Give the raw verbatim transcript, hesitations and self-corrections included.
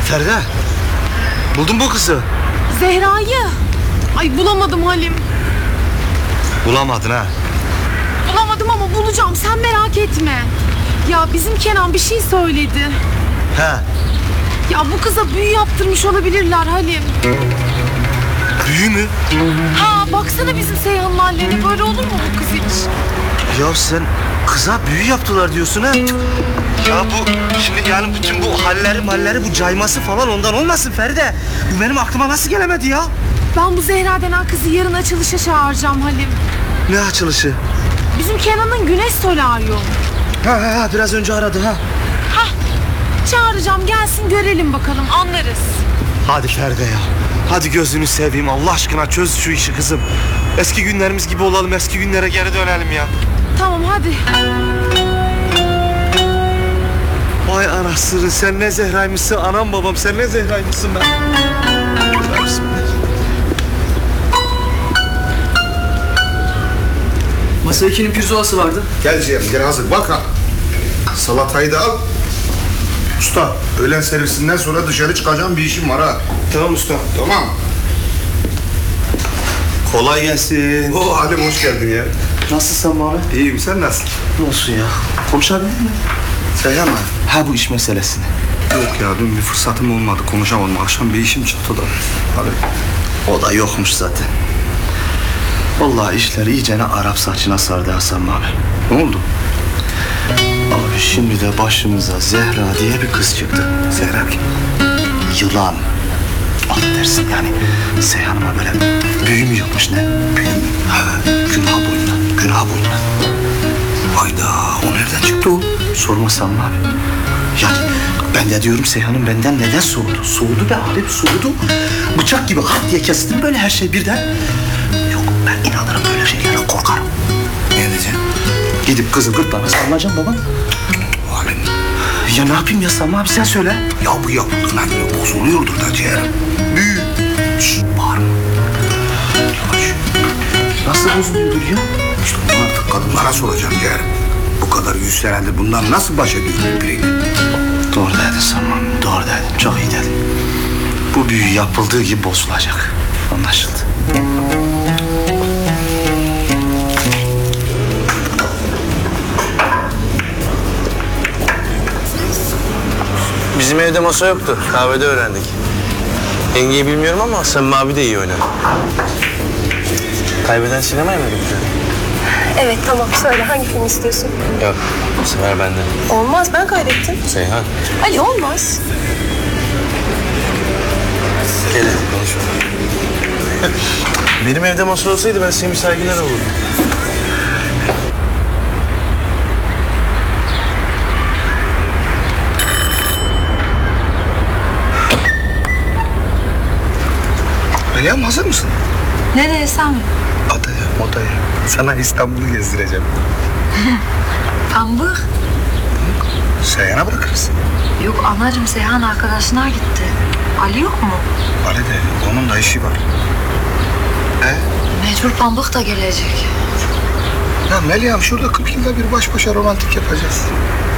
Feride, buldun bu kızı. Zehra'yı. Ay bulamadım Halim. Bulamadın ha? Bulamadım ama bulacağım, sen merak etme. Ya bizim Kenan bir şey söyledi. He. Ya bu kıza büyü yaptırmış olabilirler Halim. Büyü mü? Ha baksana bizim Seyhan'ın hallerine, böyle olur mu bu kız hiç? Ya sen kıza büyü yaptılar diyorsun ha? Ya bu şimdi yani bütün bu halleri malleri bu cayması falan ondan olmasın Feride. Bu benim aklıma nasıl gelemedi ya? Ben bu Zehra denen kızı yarın açılışa çağıracağım Halim. Ne açılışı? Bizim Kenan'ın güneş solaryum. Ha ha ha biraz önce aradı ha. Hah çağıracağım, gelsin görelim bakalım, anlarız. Hadi Feride ya. Hadi gözünü seveyim Allah aşkına, çöz şu işi kızım. Eski günlerimiz gibi olalım, eski günlere geri dönelim ya. Tamam hadi. Vay anasını, sen ne Zehra'ymışsın anam babam, sen ne Zehra'ymışsın ben. Masa ikinin pirzolası vardı. Gel Ciğerim gel, hazır bak ha. Salatayı da al. Usta, öğlen servisinden sonra dışarı çıkacağım, bir işim var ha. Tamam usta. Tamam. Kolay gelsin. Oo Halim, hoş geldin ya. Nasılsın abi? İyiyim, sen nasılsın? Nasıl ya? Konuşabildin mi? Seyhan mı? Ha bu iş meselesini. Yok ya, dün bir fırsatım olmadı, konuşamadım. Akşam bir işim çıktı da. Hadi. O da yokmuş zaten. Vallahi işler iyicene Arap saçına sardı Hasan abi. Ne oldu? Abi şimdi de başımıza Zehra diye bir kız çıktı. Zehra kim? Yılan. Affedersin yani Seyhan'ıma böyle büyü mü yapmış ne? Büyü mü? Ha, günah boyuna, günah boyuna. Hayda, o nereden çıktı o? Sormasam mı abi? Yani ben de diyorum Seyhan'ın benden neden soğudu? Soğudu be abi, soğudu. Bıçak gibi hap diye kestim böyle her şey birden. Yok ben inanırım böyle şeylere, korkarım. Ne diyeceğim? Gidip kızın gırtlağına sarılacağım baba. Halim. Ya ne yapayım ya Sami abi, sen söyle. Ya bu yapıldığına göre bozuluyordur da Ciğerim. Büyü. Şşş bağırma. Yavaş. Nasıl bozuluyordur ya? İşte bunu artık kadınlara soracağım Ciğerim. Bu kadar yüz senedir bundan nasıl baş ediyor birbiriyle? Doğru dedin Sami abi, doğru dedin, çok iyi dedin. Bu büyü yapıldığı gibi bozulacak. Anlaşıldı. Bizim evde masa yoktu. Kahvede öğrendik. Yengeyi bilmiyorum ama Samimi abi de iyi oynar. Kaybeden sinemaya mı gidiyor? Evet tamam, söyle hangi film istiyorsun? Yok, bu sefer bende. Olmaz, ben kaybettim. Seyhan. Ali olmaz. Gel hadi konuşalım. Benim evde masa olsaydı ben Semih Saygıner olurdum. Meryem, hazır mısın? Nereye Sami? Adaya, odaya. Sana İstanbul'u gezdireceğim. Pambık. Seyhan'a bırakırız. Yok anacığım, Seyhan arkadaşına gitti. Ali yok mu? Ali de, onun da işi var. He? Mecbur Pambık da gelecek. Ya Meryem, şurada kırk yılda bir baş başa romantik yapacağız.